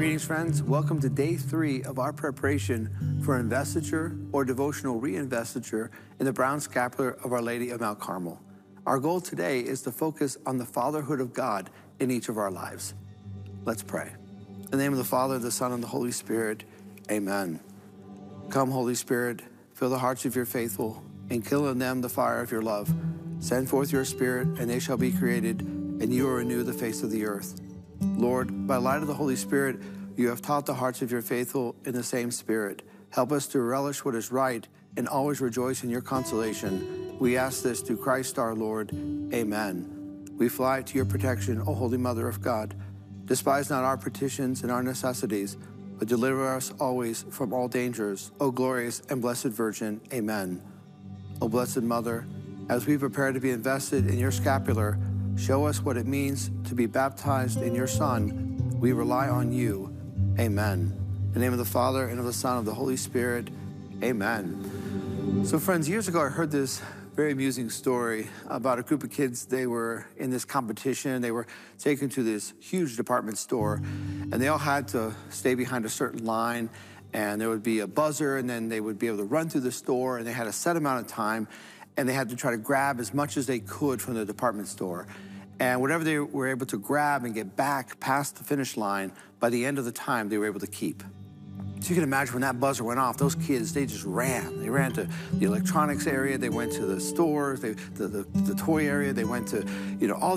Greetings, friends. Welcome to day 3 of our preparation for investiture or devotional reinvestiture in the brown scapular of Our Lady of Mount Carmel. Our goal today is to focus on the fatherhood of God in each of our lives. Let's pray. In the name of the Father, the Son, and the Holy Spirit, amen. Come, Holy Spirit, fill the hearts of your faithful, and kindle in them the fire of your love. Send forth your Spirit, and they shall be created, and you will renew the face of the earth. Lord, by light of the Holy Spirit, you have taught the hearts of your faithful in the same Spirit. Help us to relish what is right and always rejoice in your consolation. We ask this through Christ our Lord. Amen. We fly to your protection, O Holy Mother of God. Despise not our petitions and our necessities, but deliver us always from all dangers, O glorious and blessed Virgin. Amen. O Blessed Mother, as we prepare to be invested in your scapular, show us what it means to be baptized in your Son. We rely on you. Amen. In the name of the Father, and of the Son, and of the Holy Spirit. Amen. So friends, years ago I heard this very amusing story about a group of kids. They were in this competition. They were taken to this huge department store, and they all had to stay behind a certain line, and there would be a buzzer, and then they would be able to run through the store, and they had a set amount of time, and they had to try to grab as much as they could from the department store. And whatever they were able to grab and get back past the finish line, by the end of the time, they were able to keep. So you can imagine when that buzzer went off, those kids, they just ran. They ran to the electronics area, they went to the stores, the toy area, they went to, all